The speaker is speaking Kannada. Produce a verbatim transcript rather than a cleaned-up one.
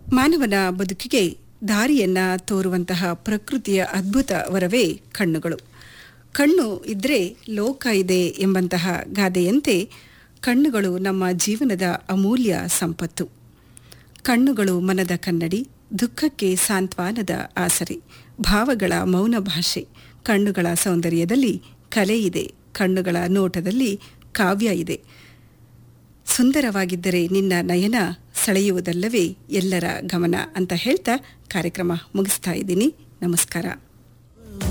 ಮಾನವನ ಬದುಕಿಗೆ ದಾರಿಯನ್ನ ತೋರುವಂತಹ ಪ್ರಕೃತಿಯ ಅದ್ಭುತ ವರವೇ ಕಣ್ಣುಗಳು. ಕಣ್ಣು ಇದ್ರೆ ಲೋಕ ಇದೆ ಎಂಬಂತಹ ಗಾದೆಯಂತೆ ಕಣ್ಣುಗಳು ನಮ್ಮ ಜೀವನದ ಅಮೂಲ್ಯ ಸಂಪತ್ತು. ಕಣ್ಣುಗಳು ಮನದ ಕನ್ನಡಿ, ದುಃಖಕ್ಕೆ ಸಾಂತ್ವನದ ಆಸರೆ, ಭಾವಗಳ ಮೌನ ಭಾಷೆ. ಕಣ್ಣುಗಳ ಸೌಂದರ್ಯದಲ್ಲಿ ಕಲೆ ಇದೆ, ಕಣ್ಣುಗಳ ನೋಟದಲ್ಲಿ ಕಾವ್ಯ ಇದೆ. ಸುಂದರವಾಗಿದ್ದರೆ ನಿನ್ನ ನಯನ ಸೆಳೆಯುವುದಲ್ಲವೇ ಎಲ್ಲರ ಗಮನ ಅಂತ ಹೇಳ್ತಾ ಕಾರ್ಯಕ್ರಮ ಮುಗಿಸ್ತಾ ಇದ್ದೀನಿ. ನಮಸ್ಕಾರ.